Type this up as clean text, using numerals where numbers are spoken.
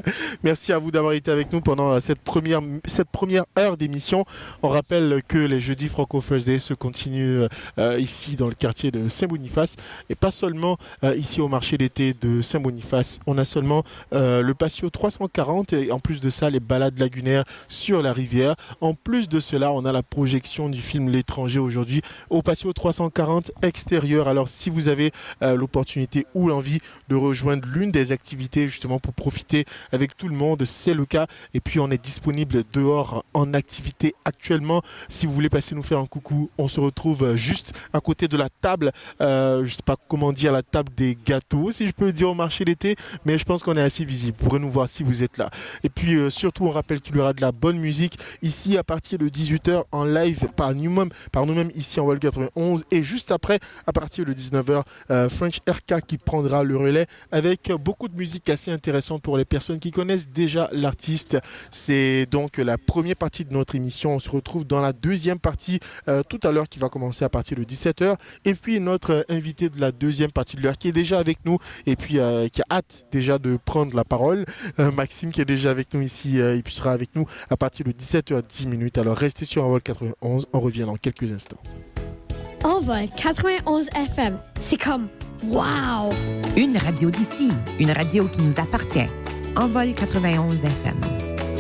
Merci à vous d'avoir été avec nous pendant cette première heure d'émission. On rappelle que les jeudis Franco Thursday se continuent ici dans le quartier de Saint-Boniface et pas seulement ici au marché d'été de Saint-Boniface. On a seulement le patio 340 et en plus de ça les balades lagunaires sur la rivière. En plus de cela, on a la projection du film L'étranger aujourd'hui au patio 340 extérieur. Alors si vous avez l'opportunité ou l'envie de rejoindre l'une des activités justement pour profiter avec tout le monde, c'est le cas. Et puis on est disponible dehors en activité actuellement. Si vous voulez passer nous faire un coucou, on se retrouve juste à côté de la table, je sais pas comment dire, la table des gâteaux, si je peux le dire, au marché d'été, mais je pense qu'on est assez visible. Vous pourrez nous voir si vous êtes là. Et puis surtout, on rappelle qu'il y aura de la bonne musique ici à partir de 18h en live par nous-mêmes ici en Vol 91. Et juste après, à partir de 19h, French RK qui prendra le relais avec beaucoup de musique assez intéressante pour les personnes qui connaissent déjà l'artiste. C'est donc la première partie de notre émission. On se retrouve dans la deuxième partie tout à l'heure qui va commencer à partir de 17h. Et puis notre invité de la deuxième partie de l'heure qui est déjà avec nous et puis qui a hâte déjà de prendre la parole. Maxime qui est déjà avec nous ici et puis sera avec nous à partir de 17h10. Alors restez sur Envol 91. On revient dans quelques instants. Envol 91 FM. C'est comme wow! Une radio d'ici, une radio qui nous appartient. Envol 91 FM.